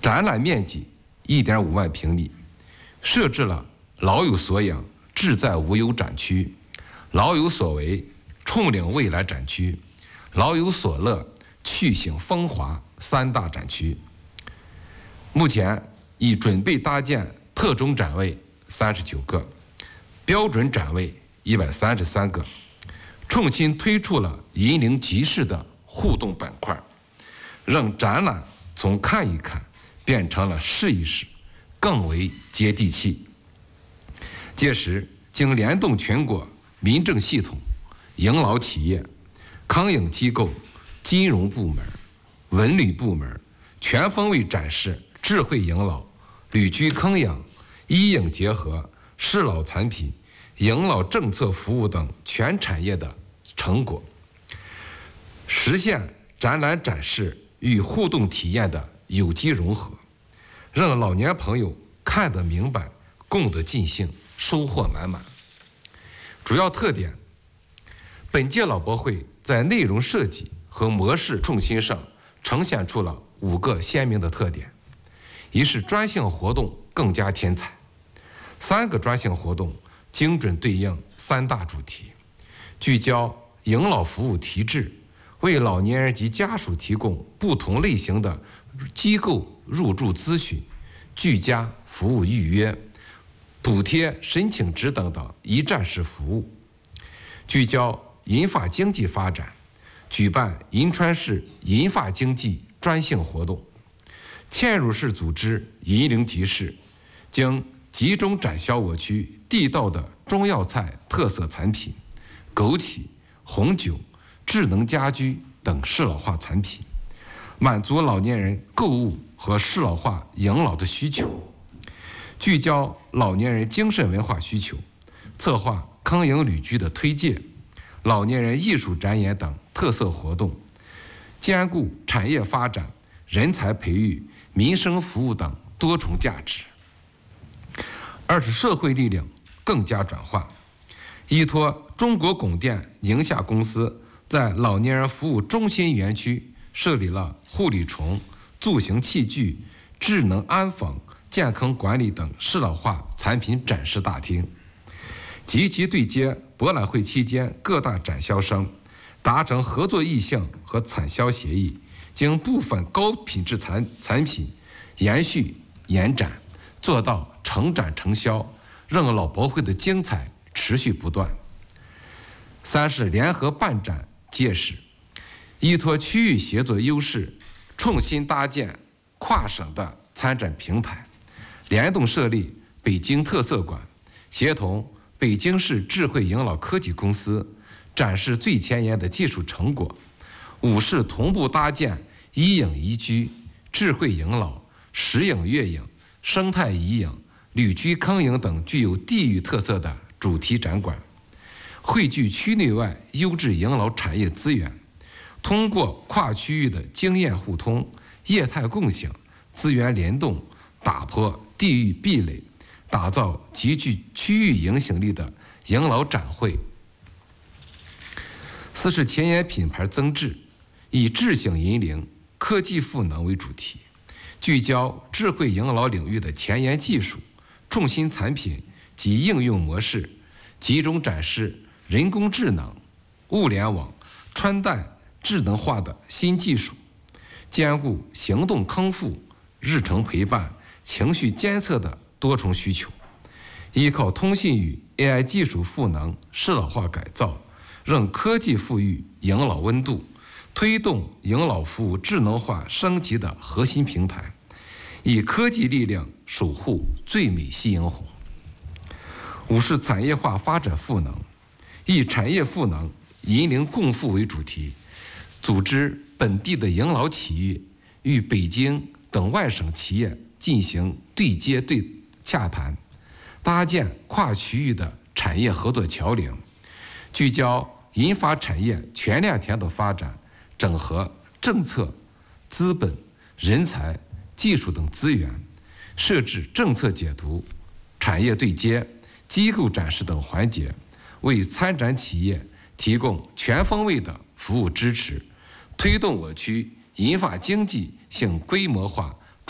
展览面积1.5万平米，设置了老有所养、志在无忧展区、老有所为、冲领未来展区、老有所乐、去醒风华3大展区。目前已准备搭建特种展位39个，标准展位133个，重新推出了引领集市的互动板块，让展览从看一看变成了试一试，更为接地气。届时经联动全国民政系统、养老企业、康养机构、金融部门、文旅部门全方位展示智慧养老、旅居康养、医养结合、适老产品、养老政策服务等全产业的成果，实现展览展示与互动体验的有机融合，让老年朋友看得明白、供得尽兴、收获满满。主要特点，本届老博会在内容设计和模式创新上呈现出了5个鲜明的特点：一是专项活动更加添彩，3个专项活动精准对应3大主题，聚焦养老服务提质，为老年人及家属提供不同类型的机构入住咨询、居家服务预约、补贴申请指等等一站式服务；聚焦银发经济发展，举办银川市银发经济专项活动；嵌入式组织银龄集市，将集中展销我区地道的中药材特色产品、枸杞、红酒、智能家居等适老化产品，满足老年人购物和适老化养老的需求。聚焦老年人精神文化需求，策划康养旅居的推介、老年人艺术展演等特色活动，兼顾产业发展、人才培育、民生服务等多重价值。2是社会力量更加转化，依托中国拱电宁夏公司在老年人服务中心园区设立了护理虫、助行器具、智能安防、健康管理等适老化产品展示大厅，积极对接博览会期间各大展销商，达成合作意向和产销协议，将部分高品质产品延续延展，做到承展承销，让老博会的精彩持续不断。3是联合办展届时，依托区域协作优势，创新搭建跨省的参展平台，联动设立北京特色馆，协同北京市智慧养老科技公司展示最前沿的技术成果。5是同步搭建医养宜居、智慧养老、食养乐养、生态颐养、旅居康养等具有地域特色的主题展馆，汇聚区内外优质养老产业资源，通过跨区域的经验互通、业态共享、资源联动，打破地域壁垒，打造极具区域影响力的养老展会。4是前沿品牌增值，以智享引领、科技赋能为主题，聚焦智慧养老领域的前沿技术、创新产品及应用模式，集中展示人工智能、物联网、穿戴智能化的新技术，兼顾行动康复、日程陪伴、情绪监测的多重需求，依靠通信与 AI 技术赋能适老化改造，让科技赋予养老温度，推动养老服务智能化升级的核心平台，以科技力量守护最美夕阳红。5是产业化发展赋能，以产业赋能、引领共富为主题，组织本地的养老企业与北京等外省企业进行对接洽谈，搭建跨区域的产业合作桥梁，聚焦银发产业全链条的发展，整合政策、资本、人才、技术等资源，设置政策解读、产业对接、机构展示等环节，为参展企业提供全方位的服务支持，推动我区银发经济向规模化、